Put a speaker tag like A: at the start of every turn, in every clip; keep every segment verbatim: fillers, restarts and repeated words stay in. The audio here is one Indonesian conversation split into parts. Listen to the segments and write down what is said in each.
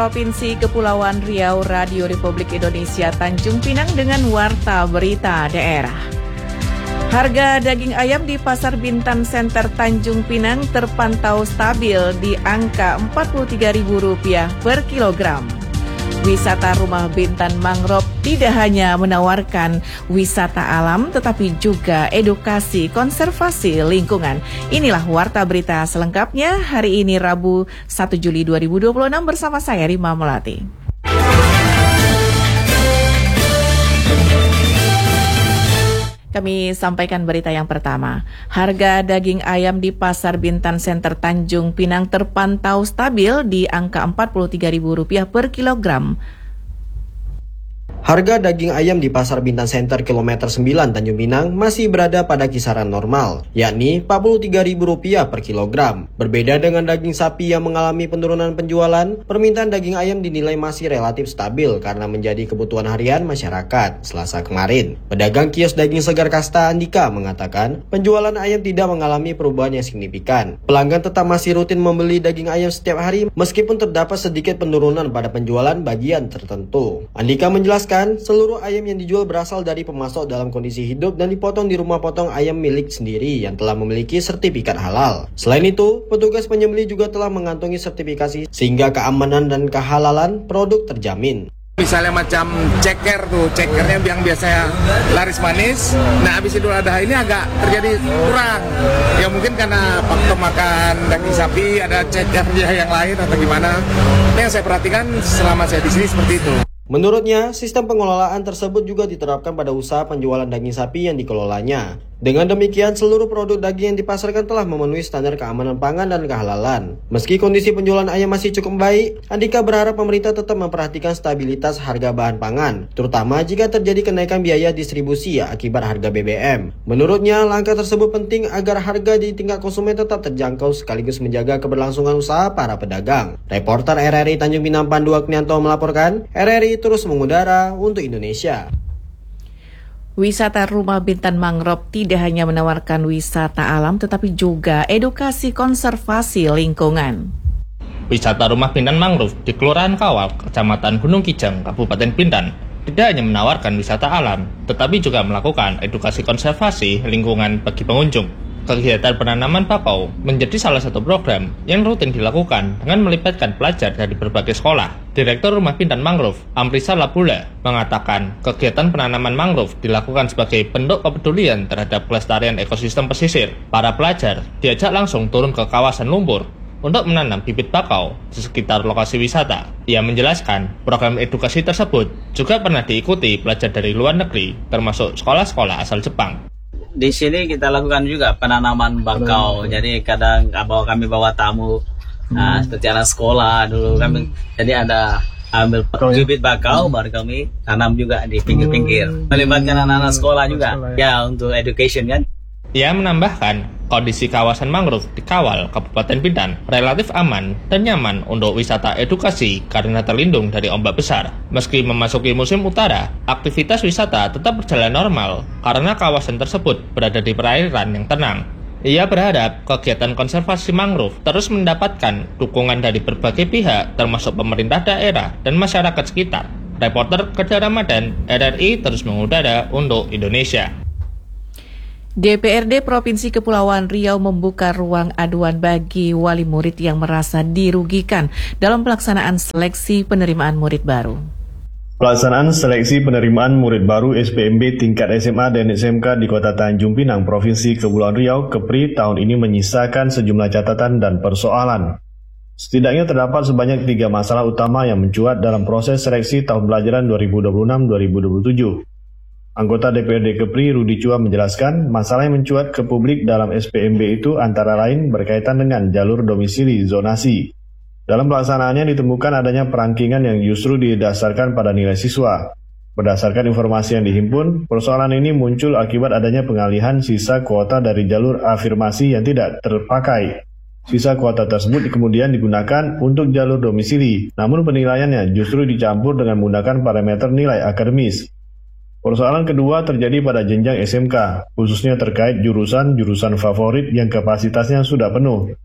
A: Provinsi Kepulauan Riau, Radio Republik Indonesia Tanjung Pinang dengan Warta Berita Daerah. Harga daging ayam di Pasar Bintan Center Tanjung Pinang terpantau stabil di angka empat puluh tiga ribu rupiah per kilogram. Wisata Rumah Bintan Mangrove tidak hanya menawarkan wisata alam tetapi juga edukasi konservasi lingkungan. Inilah Warta Berita selengkapnya hari ini Rabu satu Juli dua ribu dua puluh enam bersama saya Rima Melati. Kami sampaikan berita yang pertama. Harga daging ayam di Pasar Bintan Center Tanjung Pinang terpantau stabil di angka empat puluh tiga ribu rupiah per kilogram.
B: Harga daging ayam di Pasar Bintan Center kilometer sembilan Tanjung Pinang masih berada pada kisaran normal, yakni empat puluh tiga ribu rupiah per kilogram. Berbeda dengan daging sapi yang mengalami penurunan penjualan, permintaan daging ayam dinilai masih relatif stabil karena menjadi kebutuhan harian masyarakat. Selasa kemarin, pedagang kios daging segar Kasta Andika mengatakan penjualan ayam tidak mengalami perubahan yang signifikan. Pelanggan tetap masih rutin membeli daging ayam setiap hari meskipun terdapat sedikit penurunan pada penjualan bagian tertentu. Andika menjelaskan seluruh ayam yang dijual berasal dari pemasok dalam kondisi hidup dan dipotong di rumah potong ayam milik sendiri yang telah memiliki sertifikat halal. Selain itu, petugas penyembelih juga telah mengantongi sertifikasi sehingga keamanan dan kehalalan produk terjamin.
C: Misalnya macam ceker tuh, cekernya yang biasanya laris manis, nah habis Idul Adha ini agak terjadi kurang. Ya mungkin karena faktor makan daging sapi, ada cekernya yang lain atau gimana. Nah, yang saya perhatikan selama saya di sini seperti itu.
B: Menurutnya, sistem pengelolaan tersebut juga diterapkan pada usaha penjualan daging sapi yang dikelolanya. Dengan demikian, seluruh produk daging yang dipasarkan telah memenuhi standar keamanan pangan dan kehalalan. Meski kondisi penjualan ayam masih cukup baik, Andika berharap pemerintah tetap memperhatikan stabilitas harga bahan pangan, terutama jika terjadi kenaikan biaya distribusi akibat harga B B M. Menurutnya, langkah tersebut penting agar harga di tingkat konsumen tetap terjangkau sekaligus menjaga keberlangsungan usaha para pedagang. Reporter R R I Tanjung Pinang Pandu Aknianto melaporkan, R R I terus mengudara untuk Indonesia.
A: Wisata Rumah Bintan Mangrove tidak hanya menawarkan wisata alam tetapi juga edukasi konservasi lingkungan.
D: Wisata Rumah Bintan Mangrove di Kelurahan Kawal, Kecamatan Gunung Kijang, Kabupaten Bintan tidak hanya menawarkan wisata alam tetapi juga melakukan edukasi konservasi lingkungan bagi pengunjung. Kegiatan penanaman bakau menjadi salah satu program yang rutin dilakukan dengan melibatkan pelajar dari berbagai sekolah. Direktur Rumah Bintan Mangrove, Amrisa Labula, mengatakan kegiatan penanaman mangrove dilakukan sebagai bentuk kepedulian terhadap kelestarian ekosistem pesisir. Para pelajar diajak langsung turun ke kawasan lumpur untuk menanam bibit bakau di sekitar lokasi wisata. Ia menjelaskan program edukasi tersebut juga pernah diikuti pelajar dari luar negeri, termasuk sekolah-sekolah asal Jepang.
E: Di sini kita lakukan juga penanaman bakau. Jadi kadang bawa kami bawa tamu, nah, seperti anak sekolah dulu kami. Jadi ada ambil bibit bakau baru kami tanam juga di pinggir-pinggir. Melibatkan anak-anak sekolah juga, ya untuk education kan.
D: Ia menambahkan kondisi kawasan mangrove di Kawal, Kabupaten Bintan relatif aman dan nyaman untuk wisata edukasi karena terlindung dari ombak besar. Meski memasuki musim utara, aktivitas wisata tetap berjalan normal karena kawasan tersebut berada di perairan yang tenang. Ia berharap kegiatan konservasi mangrove terus mendapatkan dukungan dari berbagai pihak termasuk pemerintah daerah dan masyarakat sekitar. Reporter Kedar Ramadan, R R I terus mengudara untuk Indonesia.
A: D P R D Provinsi Kepulauan Riau membuka ruang aduan bagi wali murid yang merasa dirugikan dalam pelaksanaan seleksi penerimaan murid baru.
F: Pelaksanaan seleksi penerimaan murid baru S P M B tingkat S M A dan S M K di Kota Tanjung Pinang, Provinsi Kepulauan Riau, Kepri, tahun ini menyisakan sejumlah catatan dan persoalan. Setidaknya terdapat sebanyak tiga masalah utama yang mencuat dalam proses seleksi tahun pelajaran dua ribu dua puluh enam dua ribu dua puluh tujuh. Anggota D P R D Kepri, Rudi Chua, menjelaskan masalah yang mencuat ke publik dalam S P M B itu antara lain berkaitan dengan jalur domisili zonasi. Dalam pelaksanaannya ditemukan adanya perangkingan yang justru didasarkan pada nilai siswa. Berdasarkan informasi yang dihimpun, persoalan ini muncul akibat adanya pengalihan sisa kuota dari jalur afirmasi yang tidak terpakai. Sisa kuota tersebut kemudian digunakan untuk jalur domisili, namun penilaiannya justru dicampur dengan menggunakan parameter nilai akademis. Persoalan kedua terjadi pada jenjang S M K, khususnya terkait jurusan-jurusan favorit yang kapasitasnya sudah penuh.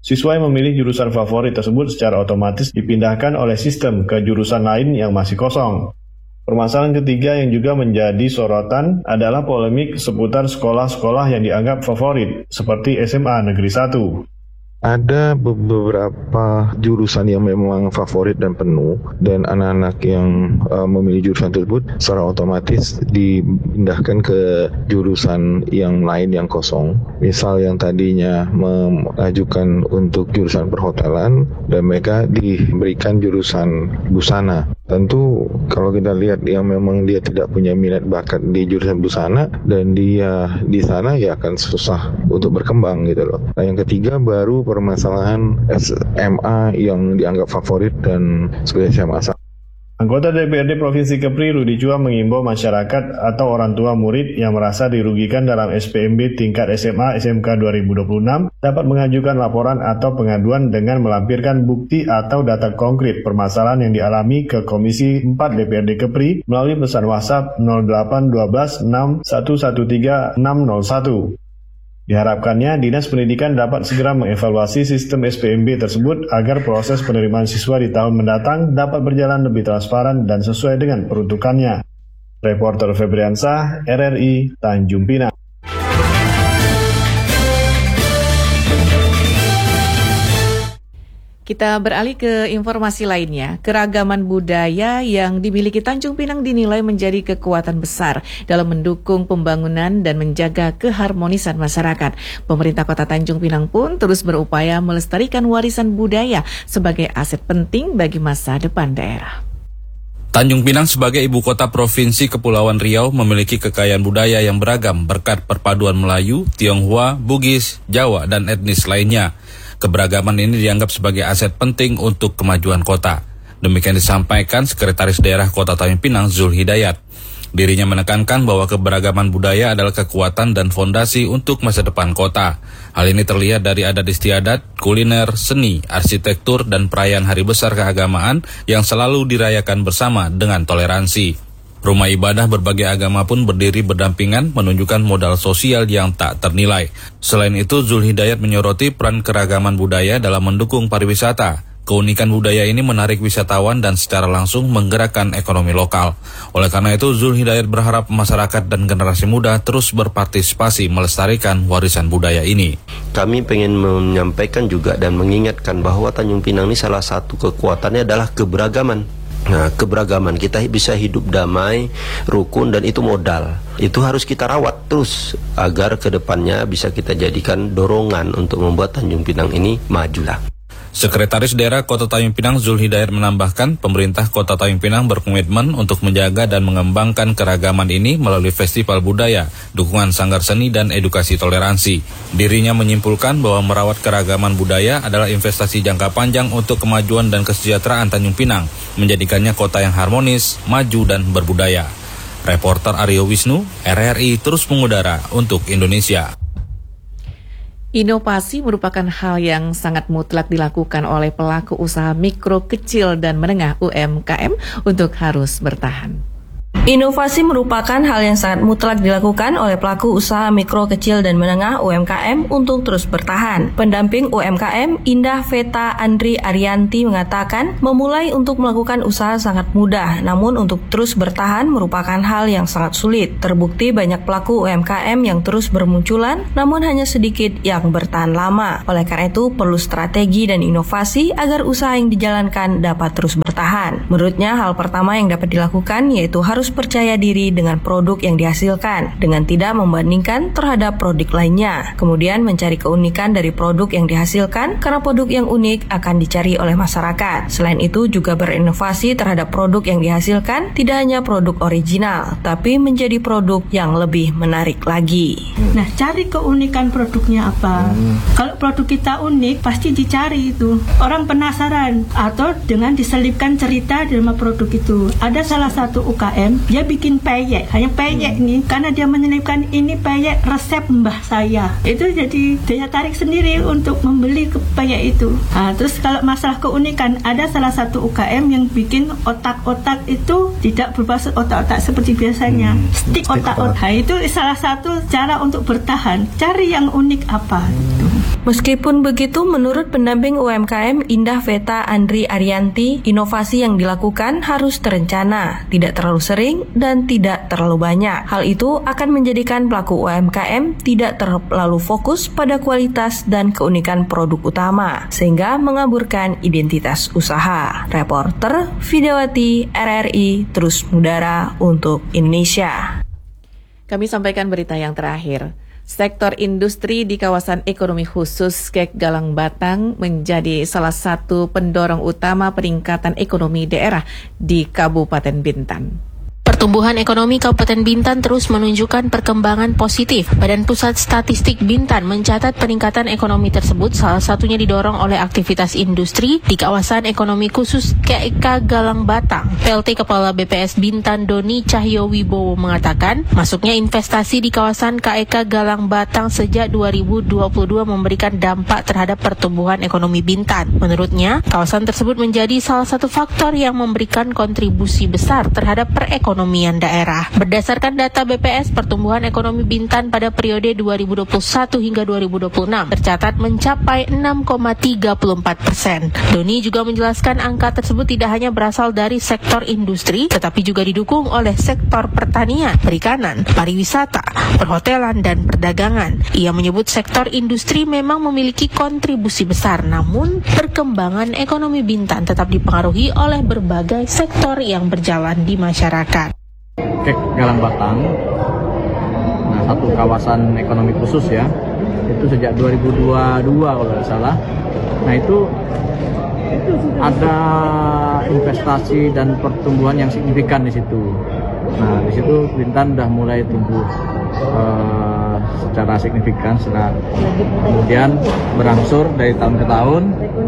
F: Siswa yang memilih jurusan favorit tersebut secara otomatis dipindahkan oleh sistem ke jurusan lain yang masih kosong. Permasalahan ketiga yang juga menjadi sorotan adalah polemik seputar sekolah-sekolah yang dianggap favorit, seperti S M A Negeri satu.
G: Ada beberapa jurusan yang memang favorit dan penuh, dan anak-anak yang uh, memilih jurusan tersebut secara otomatis dipindahkan ke jurusan yang lain yang kosong. Misal yang tadinya mengajukan untuk jurusan perhotelan dan mereka diberikan jurusan busana. Tentu kalau kita lihat yang memang dia tidak punya minat bakat di jurusan busana dan dia di sana, ya akan susah untuk berkembang gitu loh. Nah, yang ketiga baru permasalahan S M A yang dianggap favorit dan sebagai S M A.
F: Anggota D P R D Provinsi Kepri Rudi Chua mengimbau masyarakat atau orang tua murid yang merasa dirugikan dalam S P M B tingkat S M A S M K dua ribu dua puluh enam dapat mengajukan laporan atau pengaduan dengan melampirkan bukti atau data konkret permasalahan yang dialami ke Komisi empat D P R D Kepri melalui pesan WhatsApp nol delapan satu dua enam satu satu tiga enam nol satu. Diharapkannya Dinas Pendidikan dapat segera mengevaluasi sistem S P M B tersebut agar proses penerimaan siswa di tahun mendatang dapat berjalan lebih transparan dan sesuai dengan peruntukannya. Reporter Febriansah, R R I, Tanjung Pinang.
A: Kita beralih ke informasi lainnya. Keragaman budaya yang dimiliki Tanjung Pinang dinilai menjadi kekuatan besar dalam mendukung pembangunan dan menjaga keharmonisan masyarakat. Pemerintah Kota Tanjung Pinang pun terus berupaya melestarikan warisan budaya sebagai aset penting bagi masa depan daerah.
H: Tanjung Pinang sebagai ibu kota Provinsi Kepulauan Riau memiliki kekayaan budaya yang beragam berkat perpaduan Melayu, Tionghoa, Bugis, Jawa, dan etnis lainnya. Keberagaman ini dianggap sebagai aset penting untuk kemajuan kota. Demikian disampaikan Sekretaris Daerah Kota Tanjung Pinang, Zul Hidayat. Dirinya menekankan bahwa keberagaman budaya adalah kekuatan dan fondasi untuk masa depan kota. Hal ini terlihat dari adat istiadat, kuliner, seni, arsitektur, dan perayaan hari besar keagamaan yang selalu dirayakan bersama dengan toleransi. Rumah ibadah berbagai agama pun berdiri berdampingan menunjukkan modal sosial yang tak ternilai. Selain itu, Zul Hidayat menyoroti peran keragaman budaya dalam mendukung pariwisata. Keunikan budaya ini menarik wisatawan dan secara langsung menggerakkan ekonomi lokal. Oleh karena itu, Zul Hidayat berharap masyarakat dan generasi muda terus berpartisipasi melestarikan warisan budaya ini.
I: Kami pengen menyampaikan juga dan mengingatkan bahwa Tanjung Pinang ini salah satu kekuatannya adalah keberagaman. Nah, keberagaman kita bisa hidup damai, rukun, dan itu modal. Itu harus kita rawat terus agar kedepannya bisa kita jadikan dorongan untuk membuat Tanjung Pinang ini majulah.
H: Sekretaris Daerah Kota Tanjung Pinang Zul Hidayat menambahkan, pemerintah Kota Tanjung Pinang berkomitmen untuk menjaga dan mengembangkan keragaman ini melalui festival budaya, dukungan sanggar seni, dan edukasi toleransi. Dirinya menyimpulkan bahwa merawat keragaman budaya adalah investasi jangka panjang untuk kemajuan dan kesejahteraan Tanjung Pinang, menjadikannya kota yang harmonis, maju, dan berbudaya. Reporter Aryo Wisnu, R R I terus mengudara untuk Indonesia.
A: Inovasi merupakan hal yang sangat mutlak dilakukan oleh pelaku usaha mikro, kecil, dan menengah U M K M untuk harus bertahan.
J: Inovasi merupakan hal yang sangat mutlak dilakukan oleh pelaku usaha mikro, kecil, dan menengah U M K M untuk terus bertahan. Pendamping U M K M, Indah Veta Andri Arianti, mengatakan memulai untuk melakukan usaha sangat mudah, namun untuk terus bertahan merupakan hal yang sangat sulit. Terbukti banyak pelaku U M K M yang terus bermunculan, namun hanya sedikit yang bertahan lama. Oleh karena itu, perlu strategi dan inovasi agar usaha yang dijalankan dapat terus bertahan. Menurutnya, hal pertama yang dapat dilakukan yaitu harus percaya diri dengan produk yang dihasilkan, dengan tidak membandingkan terhadap produk lainnya. Kemudian mencari keunikan dari produk yang dihasilkan, karena produk yang unik akan dicari oleh masyarakat. Selain itu juga berinovasi terhadap produk yang dihasilkan, tidak hanya produk original, tapi menjadi produk yang lebih menarik lagi.
K: Nah, cari keunikan produknya apa? Hmm. Kalau produk kita unik, pasti dicari itu. Orang penasaran, atau dengan diselipkan cerita di dalam produk itu. Ada salah satu U K M, dia bikin peyek, hanya peyek hmm. nih, karena dia menyelipkan ini peyek resep mbah saya. Itu jadi daya tarik sendiri untuk membeli ke peyek itu. Nah, terus kalau masalah keunikan, ada salah satu U K M yang bikin otak-otak itu tidak berbasis otak-otak seperti biasanya, hmm. stick otak-otak. Nah, itu salah satu cara untuk bertahan. Cari yang unik apa. Hmm.
J: Meskipun begitu, menurut pendamping U M K M Indah Veta Andri Arianti, inovasi yang dilakukan harus terencana, tidak terlalu sering, dan tidak terlalu banyak. Hal itu akan menjadikan pelaku U M K M tidak terlalu fokus pada kualitas dan keunikan produk utama, sehingga mengaburkan identitas usaha. Reporter Vidyawati R R I terus mengudara untuk Indonesia.
A: Kami sampaikan berita yang terakhir. Sektor industri di kawasan ekonomi khusus Kek Galang Batang menjadi salah satu pendorong utama peningkatan ekonomi daerah di Kabupaten Bintan.
L: Pertumbuhan ekonomi Kabupaten Bintan terus menunjukkan perkembangan positif. Badan Pusat Statistik Bintan mencatat peningkatan ekonomi tersebut salah satunya didorong oleh aktivitas industri di kawasan ekonomi khusus K E K Galang Batang. P L T Kepala B P S Bintan Doni Cahyo Wibowo mengatakan, masuknya investasi di kawasan K E K Galang Batang sejak dua ribu dua puluh dua memberikan dampak terhadap pertumbuhan ekonomi Bintan. Menurutnya, kawasan tersebut menjadi salah satu faktor yang memberikan kontribusi besar terhadap perekonomian daerah. Berdasarkan data B P S, pertumbuhan ekonomi Bintan pada periode dua ribu dua puluh satu hingga dua ribu dua puluh enam tercatat mencapai enam koma tiga empat persen. Doni juga menjelaskan angka tersebut tidak hanya berasal dari sektor industri, tetapi juga didukung oleh sektor pertanian, perikanan, pariwisata, perhotelan, dan perdagangan. Ia menyebut sektor industri memang memiliki kontribusi besar, namun perkembangan ekonomi Bintan tetap dipengaruhi oleh berbagai sektor yang berjalan di masyarakat.
M: Kek Galang Batang, nah satu kawasan ekonomi khusus ya, itu sejak dua ribu dua puluh dua kalau tidak salah. Nah itu ada investasi dan pertumbuhan yang signifikan di situ. Nah di situ Bintan sudah mulai tumbuh uh, secara signifikan, secara kemudian berangsur dari tahun ke tahun.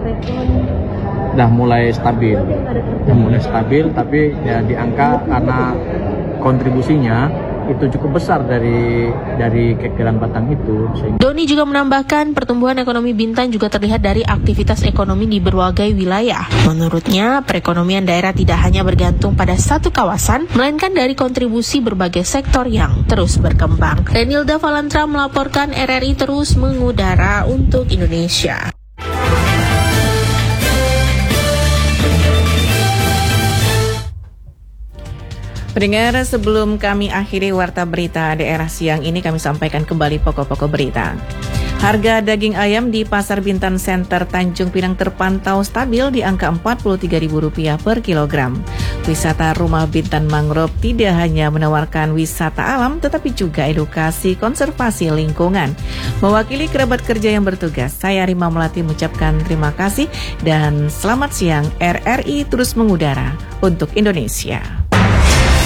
M: Udah mulai stabil, udah mulai stabil, tapi ya di angka karena kontribusinya itu cukup besar dari dari Kek Galang Batang itu.
L: Doni juga menambahkan pertumbuhan ekonomi Bintan juga terlihat dari aktivitas ekonomi di berbagai wilayah. Menurutnya, perekonomian daerah tidak hanya bergantung pada satu kawasan, melainkan dari kontribusi berbagai sektor yang terus berkembang. Renilda Valantra melaporkan, R R I terus mengudara untuk Indonesia.
A: Pendengar, sebelum kami akhiri warta berita daerah siang ini, kami sampaikan kembali pokok-pokok berita. Harga daging ayam di Pasar Bintan Center Tanjung Pinang terpantau stabil di angka empat puluh tiga ribu rupiah per kilogram. Wisata Rumah Bintan Mangrove tidak hanya menawarkan wisata alam, tetapi juga edukasi konservasi lingkungan. Mewakili kerabat kerja yang bertugas, saya Rima Melati mengucapkan terima kasih dan selamat siang. R R I terus mengudara untuk Indonesia.